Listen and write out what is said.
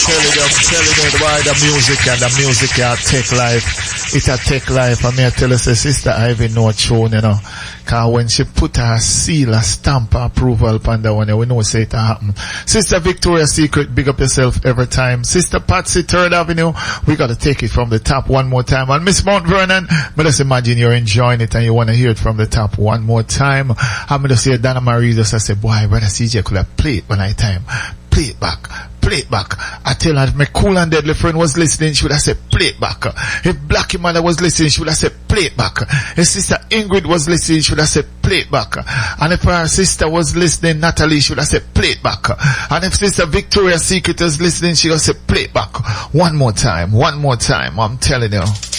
telling you why the music take life. It a take life. I may tell us, Sister Ivy no tune, you know. Cause when she put her seal, a stamp, her approval upon that one, we know say it happen. Sister Victoria's Secret, big up yourself every time. Sister Patsy, 3rd Avenue, we gotta take it from the top one more time. And Miss Mount Vernon, but just imagine you're enjoying it and you wanna hear it from the top one more time. I'm gonna say Donna Marie just I say, boy, brother CJ could have played one night time. Play it back. I tell her if my cool and deadly friend was listening, she would have said, play it back. If Blackie Mother was listening, she would have said, play it back. If Sister Ingrid was listening, she would have said, play it back. And if her sister was listening, Natalie, she would have said, play it back. And if Sister Victoria's Secret was listening, she would have said, play it back. One more time, I'm telling you.